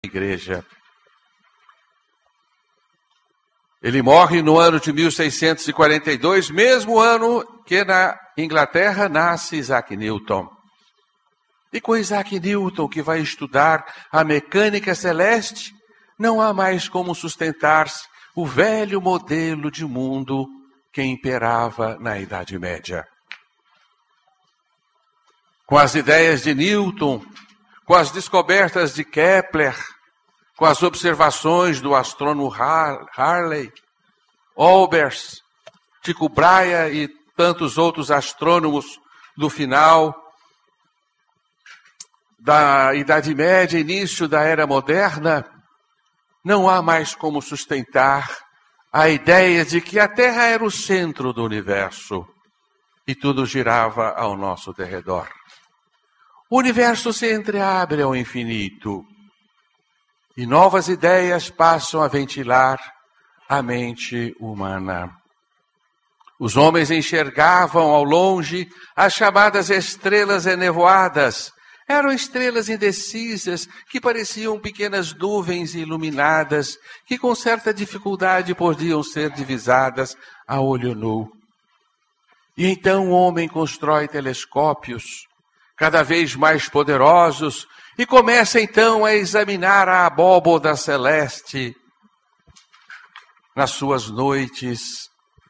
igreja. Ele morre no ano de 1642, mesmo ano que na Inglaterra nasce Isaac Newton. E com Isaac Newton, que vai estudar a mecânica celeste, não há mais como sustentar-se o velho modelo de mundo que imperava na Idade Média. Com as ideias de Newton, com as descobertas de Kepler, com as observações do astrônomo Harley, Olbers, Tycho Brahe e tantos outros astrônomos do final da Idade Média, início da Era Moderna, não há mais como sustentar a ideia de que a Terra era o centro do universo e tudo girava ao nosso derredor. O universo se entreabre ao infinito e novas ideias passam a ventilar a mente humana. Os homens enxergavam ao longe as chamadas estrelas enevoadas. Eram estrelas indecisas que pareciam pequenas nuvens iluminadas que com certa dificuldade podiam ser divisadas a olho nu. E então o homem constrói telescópios cada vez mais poderosos e começa então a examinar a abóboda celeste nas suas noites,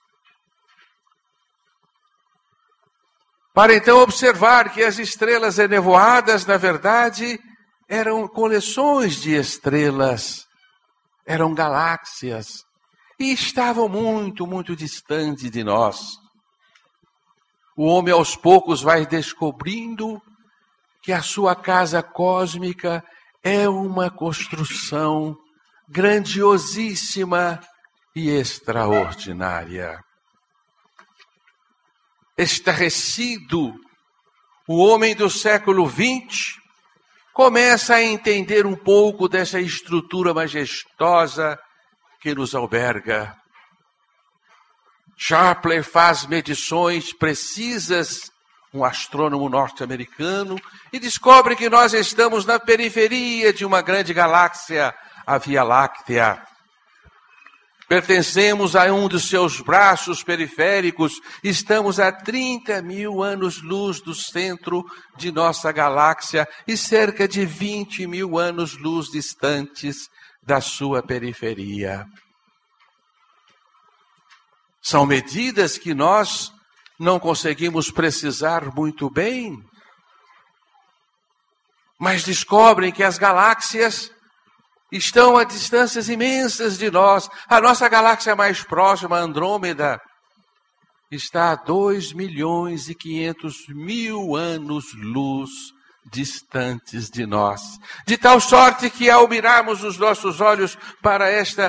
para então observar que as estrelas enevoadas, na verdade, eram coleções de estrelas, eram galáxias, e estavam muito, muito distante de nós. O homem aos poucos vai descobrindo que a sua casa cósmica é uma construção grandiosíssima e extraordinária. Estarrecido, o homem do século XX começa a entender um pouco dessa estrutura majestosa que nos alberga. Sharpley faz medições precisas, um astrônomo norte-americano, e descobre que nós estamos na periferia de uma grande galáxia, a Via Láctea. Pertencemos a um dos seus braços periféricos, estamos a 30 mil anos-luz do centro de nossa galáxia e cerca de 20 mil anos-luz distantes da sua periferia. São medidas que nós não conseguimos precisar muito bem, mas descobrem que as galáxias estão a distâncias imensas de nós. A nossa galáxia mais próxima, Andrômeda, está a 2.500.000 anos-luz distantes de nós. De tal sorte que ao mirarmos os nossos olhos para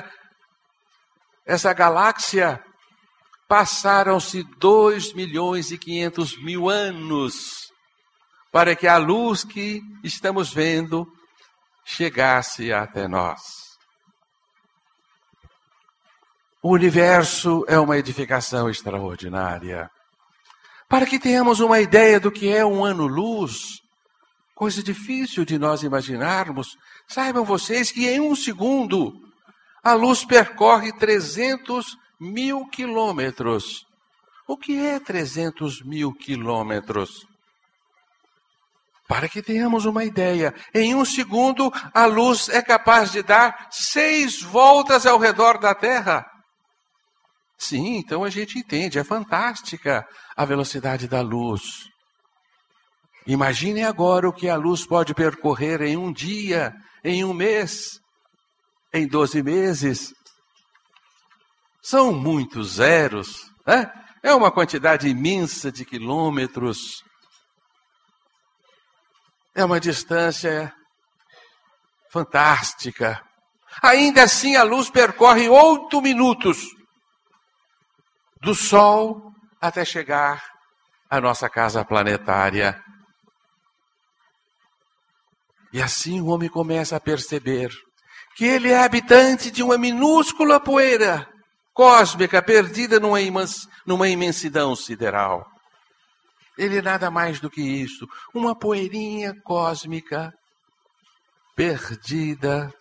essa galáxia, passaram-se 2.500.000 anos para que a luz que estamos vendo chegasse até nós. O universo é uma edificação extraordinária. Para que tenhamos uma ideia do que é um ano-luz, coisa difícil de nós imaginarmos, saibam vocês que em um segundo a luz percorre 300.000 quilômetros. O que é 300.000 quilômetros? Para que tenhamos uma ideia, em um segundo a luz é capaz de dar 6 voltas ao redor da Terra. Sim, então a gente entende, é fantástica a velocidade da luz. Imaginem agora o que a luz pode percorrer em um dia, em um mês, em 12 meses. São muitos zeros, né? É uma quantidade imensa de quilômetros. É uma distância fantástica. Ainda assim, a luz percorre 8 minutos do Sol até chegar à nossa casa planetária. E assim o homem começa a perceber que ele é habitante de uma minúscula poeira cósmica perdida numa imensidão sideral. Ele é nada mais do que isso, uma poeirinha cósmica perdida